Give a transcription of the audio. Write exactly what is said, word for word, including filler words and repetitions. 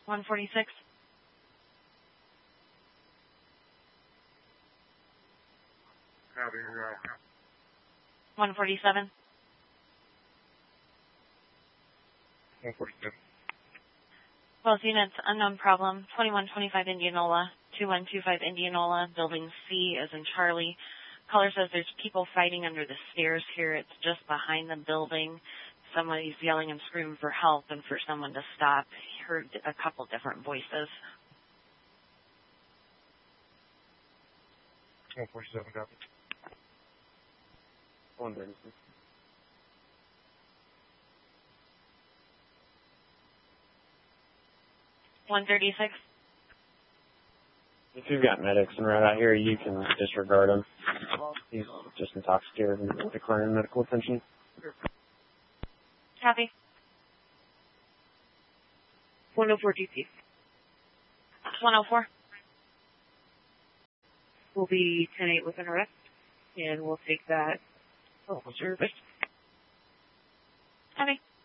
one forty-six. Copy, uh, one forty-seven. one forty-seven. Both units, unknown problem, twenty-one twenty-five Indianola, two one two five Indianola, building C as in Charlie. Caller says there's people fighting under the stairs here. It's just behind the building. Somebody's yelling and screaming for help and for someone to stop. Heard a couple different voices. one forty-seven, copy. one thirty-six. one thirty-six. If you've got medics and right out here, you can disregard him. He's just intoxicated and declining medical attention. Copy. one oh four G P. one oh four. We'll be ten eight with an arrest, and we'll take that. Oh, service. Copy.